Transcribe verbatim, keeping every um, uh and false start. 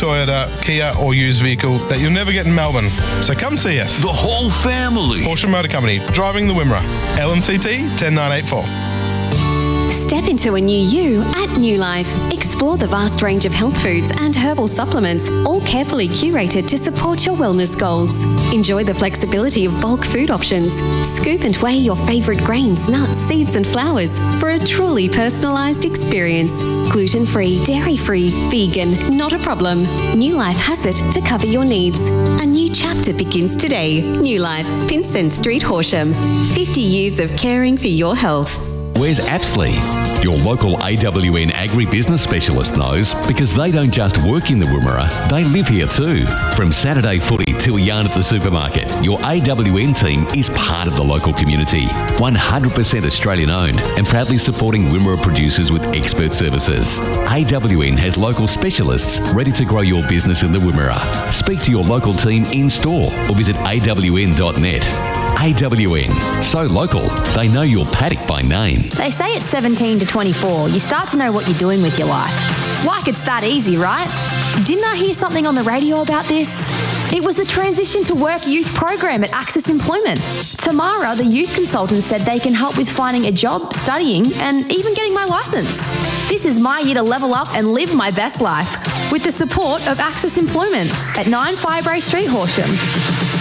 Toyota, Kia or used vehicle that you'll never get in Melbourne. So come see us. The whole family. Horsham Motor Company, driving the Wimmera. L N C T ten nine eight four. Step into a new you at New Life. Explore the vast range of health foods and herbal supplements, all carefully curated to support your wellness goals. Enjoy the flexibility of bulk food options. Scoop and weigh your favourite grains, nuts, seeds and flowers for a truly personalised experience. Gluten-free, dairy-free, vegan, not a problem. New Life has it to cover your needs. A new chapter begins today. New Life, Vincent Street, Horsham. fifty years of caring for your health. Where's Apsley? Your local A W N agribusiness specialist knows, because they don't just work in the Wimmera, they live here too. From Saturday footy to a yarn at the supermarket, your A W N team is part of the local community. one hundred percent Australian owned and proudly supporting Wimmera producers with expert services. A W N has local specialists ready to grow your business in the Wimmera. Speak to your local team in store or visit A W N dot net. A W N, so local, they know your paddock by name. They say at seventeen to twenty-four, you start to know what you're doing with your life. Like it's that easy, right? Didn't I hear something on the radio about this? It was the Transition to Work Youth program at Access Employment. Tamara, the youth consultant, said they can help with finding a job, studying, and even getting my licence. This is my year to level up and live my best life with the support of Access Employment at nine Firebrae Street, Horsham.